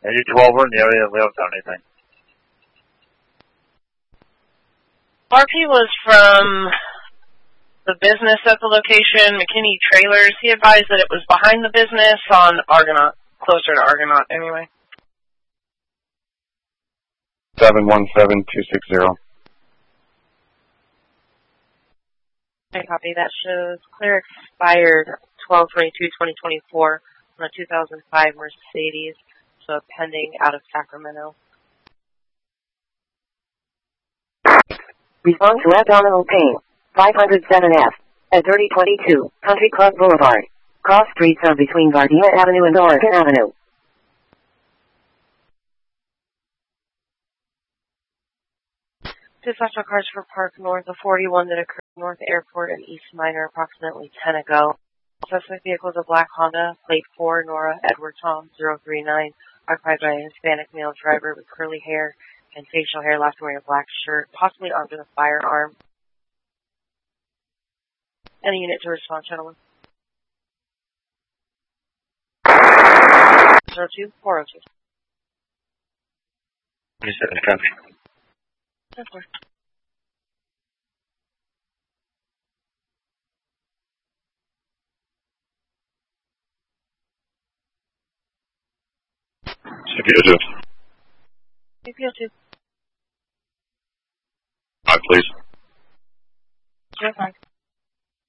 Any 12 in the area we haven't found anything. RP was from the business at the location, McKinney Trailers. He advised that it was behind the business on Argonaut, closer to Argonaut anyway. 717260. Okay, copy. That shows clear expired 12/22/2024 on a 2005 Mercedes, so pending out of Sacramento. Respond to abdominal pain. 507F at 3022 Country Club Boulevard. Cross streets of between Gardena Avenue and Oregon Avenue. Dispatch cars for Park North of 41 that occurred north Airport and East Minor approximately 10 ago. Suspect vehicle is a black Honda, plate 4, Nora Edward Tom 039, occupied by a Hispanic male driver with curly hair and facial hair, last wearing a black shirt, possibly armed with a firearm. Any unit to respond, gentlemen. 02 402. 27 copy. That's fine. CPO2. CPO2. 5, please. 05.